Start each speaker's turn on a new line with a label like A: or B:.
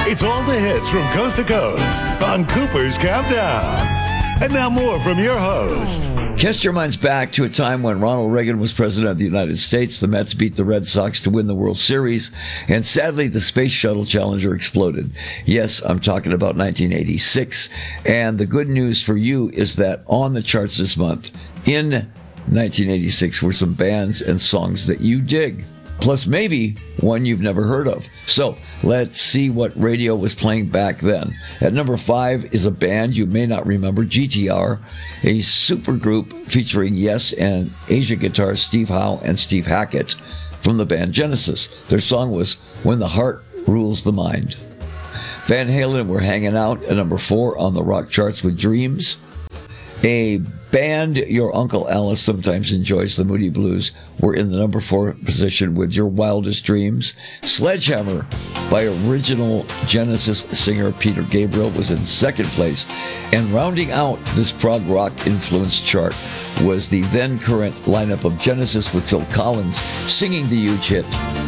A: It's all the hits from coast to coast on Cooper's Countdown. And now more from your host.
B: Cast your minds back to a time when Ronald Reagan was president of the United States. The Mets beat the Red Sox to win the World Series, and sadly, the Space Shuttle Challenger exploded. Yes, I'm talking about 1986. And the good news for you is that on the charts this month, in 1986, were some bands and songs that you dig. Plus maybe one you've never heard of. So let's see what radio was playing back then. At number 5 is a band you may not remember, GTR, a super group featuring Yes and Asia guitars Steve Howe and Steve Hackett from the band Genesis. Their song was When the Heart Rules the Mind. Van Halen were hanging out at number 4 on the rock charts with Dreams. A band your Uncle Alice sometimes enjoys, the Moody Blues, were in the number 4 position with Your Wildest Dreams. Sledgehammer by original Genesis singer Peter Gabriel was in second place. And rounding out this prog rock influenced chart was the then current lineup of Genesis with Phil Collins singing the huge hit